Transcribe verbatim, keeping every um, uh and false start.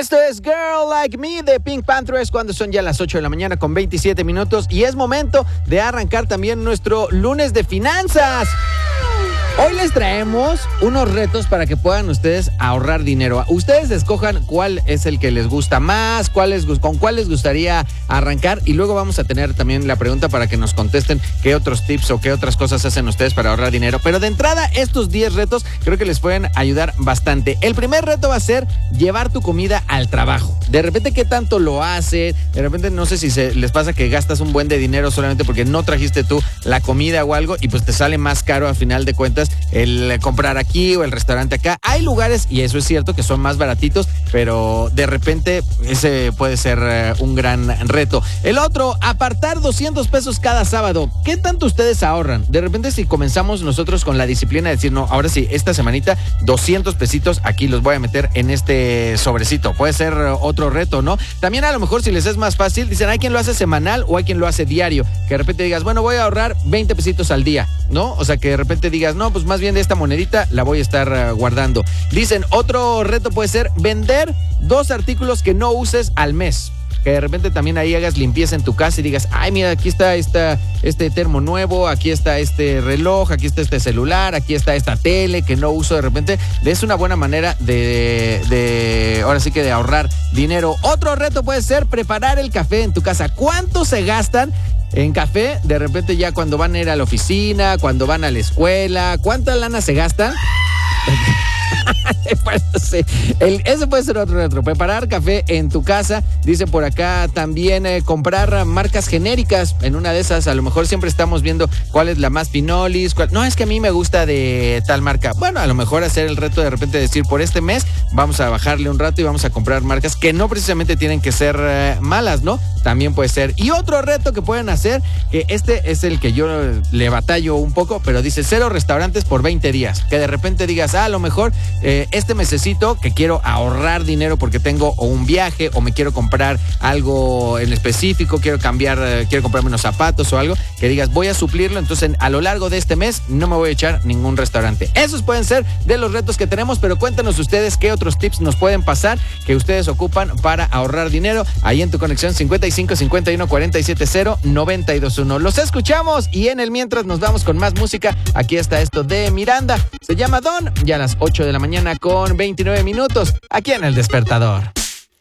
Esto es Girl Like Me de Pink Panthers cuando son ya las ocho de la mañana con veintisiete minutos y es momento de arrancar también nuestro lunes de finanzas. Hoy les traemos unos retos para que puedan ustedes ahorrar dinero. Ustedes escojan cuál es el que les gusta más, cuál es, con cuál les gustaría arrancar y luego vamos a tener también la pregunta para que nos contesten qué otros tips o qué otras cosas hacen ustedes para ahorrar dinero. Pero de entrada, estos diez retos creo que les pueden ayudar bastante. El primer reto va a ser llevar tu comida al trabajo. De repente, ¿qué tanto lo hace? De repente, no sé si se les pasa que gastas un buen de dinero solamente porque no trajiste tú la comida o algo y pues te sale más caro a final de cuentas el comprar aquí o el restaurante acá. Hay lugares, y eso es cierto, que son más baratitos, pero de repente ese puede ser uh, un gran reto. El otro, apartar doscientos pesos cada sábado. ¿Qué tanto ustedes ahorran? De repente si comenzamos nosotros con la disciplina de decir, no, ahora sí, esta semanita doscientos pesitos aquí los voy a meter en este sobrecito. Puede ser uh, otro reto, ¿no? También a lo mejor si les es más fácil, dicen, hay quien lo hace semanal o hay quien lo hace diario. Que de repente digas, bueno, voy a ahorrar veinte pesitos al día, ¿no? O sea, que de repente digas, no, pues más bien de esta monedita la voy a estar uh, guardando. Dicen, otro reto puede ser vender dos artículos que no uses al mes. Que de repente también ahí hagas limpieza en tu casa y digas, ay, mira, aquí está esta, este termo nuevo, aquí está este reloj, aquí está este celular, aquí está esta tele que no uso de repente. Es una buena manera de, de, ahora sí que de ahorrar dinero. Otro reto puede ser preparar el café en tu casa. ¿Cuánto se gastan en café? De repente ya cuando van a ir a la oficina, cuando van a la escuela, ¿cuánta lana se gastan? Pues, sí. El, ese puede ser otro reto. Preparar café en tu casa. Dice por acá también eh, comprar marcas genéricas. En una de esas a lo mejor siempre estamos viendo cuál es la más pinolis, cuál... No, es que a mí me gusta de tal marca. Bueno, a lo mejor hacer el reto de repente decir, por este mes vamos a bajarle un rato y vamos a comprar marcas que no precisamente tienen que ser eh, malas, ¿no? También puede ser. Y otro reto que pueden hacer, que este es el que yo le batallo un poco, pero dice cero restaurantes por veinte días. Que de repente digas, ah, a lo mejor eh, este mesecito que quiero ahorrar dinero porque tengo o un viaje o me quiero comprar algo en específico, quiero cambiar, eh, quiero comprarme unos zapatos o algo, que digas, voy a suplirlo, entonces a lo largo de este mes no me voy a echar ningún restaurante. Esos pueden ser de los retos que tenemos, pero cuéntanos ustedes qué otros tips nos pueden pasar que ustedes ocupan para ahorrar dinero ahí en tu conexión cincuenta y cinco cincuenta y uno cuarenta y siete cero noventa y dos uno. Los escuchamos y en el mientras nos vamos con más música. Aquí está esto de Miranda, se llama Don, ya a las ocho de la mañana con veintinueve minutos, aquí en El Despertador.